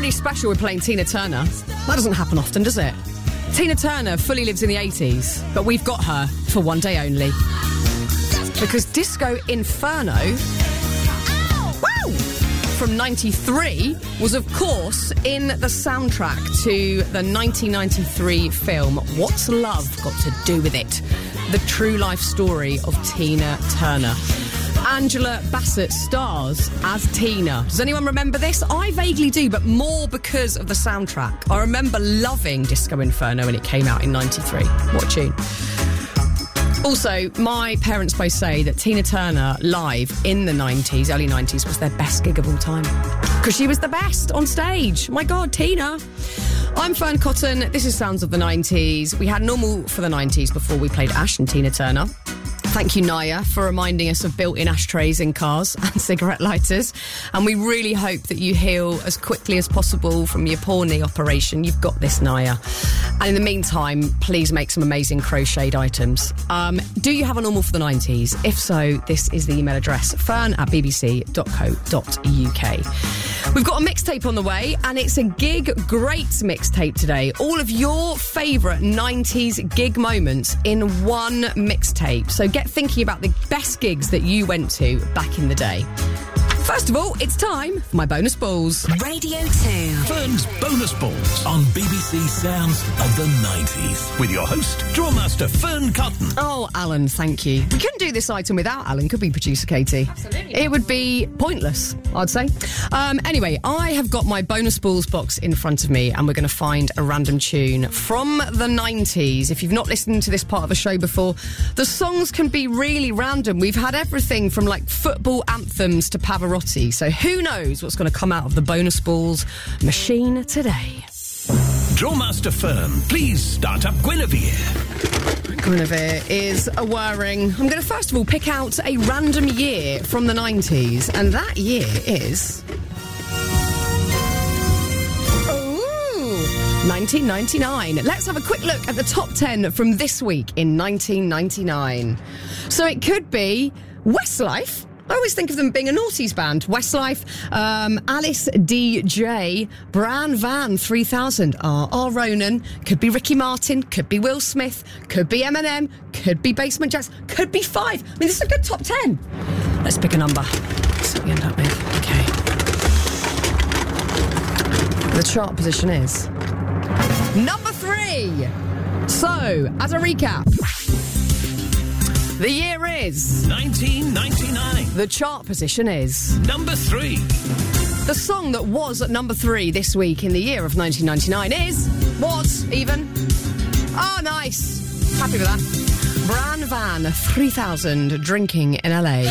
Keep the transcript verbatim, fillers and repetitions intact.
really special with playing Tina Turner. That doesn't happen often, does it? Tina Turner fully lives in the eighties, but we've got her for one day only. Because Disco Inferno, wow, from ninety-three was, of course, in the soundtrack to the nineteen ninety-three film What's Love Got to Do With It? The true life story of Tina Turner. Angela Bassett stars as Tina. Does anyone remember this? I vaguely do, but more because of the soundtrack. I remember loving Disco Inferno when it came out in ninety-three. What a tune. Also, my parents both say that Tina Turner live in the nineties, early nineties, was their best gig of all time. Because she was the best on stage. My God, Tina. I'm Fern Cotton. This is Sounds of the nineties. We had Normal for the nineties before we played Ash and Tina Turner. Thank you, Naya, for reminding us of built-in ashtrays in cars and cigarette lighters. And we really hope that you heal as quickly as possible from your poor knee operation. You've got this, Naya. And in the meantime, please make some amazing crocheted items. Um, do you have a Normal for the nineties? If so, this is the email address, fern at b b c dot co dot u k. We've got a mixtape on the way, and it's a gig greats mixtape today. All of your favourite nineties gig moments in one mixtape. So get thinking about the best gigs that you went to back in the day. First of all, it's time for my bonus balls. Radio two. Fern's Bonus Balls on B B C Sounds of the nineties. With your host, Drawmaster Fern Cotton. Oh, Alan, thank you. We couldn't do this item without Alan, could we, producer Katie? Absolutely. It would be pointless, I'd say. Um, anyway, I have got my bonus balls box in front of me, and we're going to find a random tune from the nineties. If you've not listened to this part of the show before, the songs can be really random. We've had everything from, like, football anthems to Pavarotti. So who knows what's going to come out of the bonus balls machine today? Drawmaster Fern, please start up Guinevere. Guinevere is a whirring. I'm going to first of all pick out a random year from the nineties, and that year is... Ooh, nineteen ninety-nine. Let's have a quick look at the top ten from this week in nineteen ninety-nine. So it could be Westlife. I always think of them being a noughties band. Westlife, um, Alice D J, Bran Van three thousand, R R Ronan, could be Ricky Martin, could be Will Smith, could be Eminem, could be Basement Jaxx, could be Five. I mean, this is a good top ten. Let's pick a number. That's what we end up with. Okay. The chart position is number three. So, as a recap, the year is... nineteen ninety-nine. The chart position is... Number three. The song that was at number three this week in the year of nineteen ninety-nine is... Was, even. Oh, nice. Happy with that. Bran Van, three thousand, Drinking in L A.